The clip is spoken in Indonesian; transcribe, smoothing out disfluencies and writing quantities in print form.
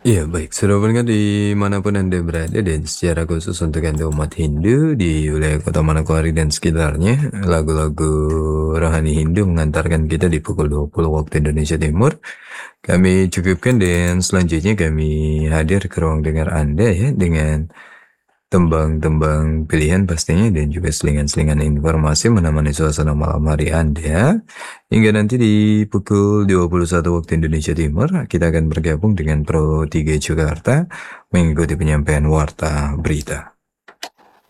Iya baik, sudah pendengar dimanapun Anda berada dan secara khusus untuk Anda umat Hindu di wilayah Kota Manokwari dan sekitarnya, lagu-lagu rohani Hindu mengantarkan kita di pukul 20 waktu Indonesia Timur. Kami cukupkan dan selanjutnya kami hadir ke ruang dengar Anda ya dengan tembang-tembang pilihan pastinya dan juga selingan-selingan informasi menemani suasana malam hari Anda. Hingga nanti di pukul 21 waktu Indonesia Timur, kita akan bergabung dengan Pro 3 Jakarta mengikuti penyampaian warta berita.